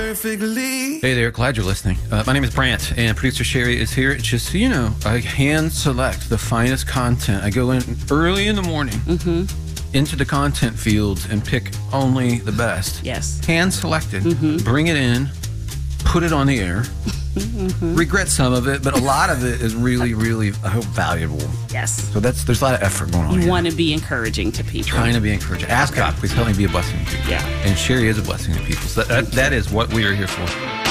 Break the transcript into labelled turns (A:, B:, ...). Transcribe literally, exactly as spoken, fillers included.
A: perfectly.
B: Hey there, glad you're listening. Uh, my name is Brant, and producer Sherry is here. Just so you know, I hand select the finest content. I go in early in the morning
C: Mm-hmm.
B: into the content fields and pick only the best.
C: Yes.
B: Hand selected,
C: Mm-hmm.
B: bring it in, put it on the air.
C: Mm-hmm.
B: Regret some of it, but a lot of it is really, really, I hope, valuable.
C: Yes.
B: So that's there's a lot of effort going on
C: You
B: here.
C: want to be encouraging to people.
B: Trying to be encouraging. Ask God, please help me be a blessing to people.
C: Yeah.
B: And Sherry is a blessing to people. So that, that, that is what we are here for.